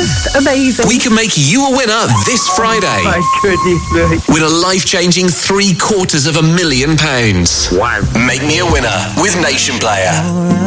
just amazing. We can make you a winner this Friday. My goodness me. Win a life-changing £750,000. Wow. Make me a winner with Nation Player.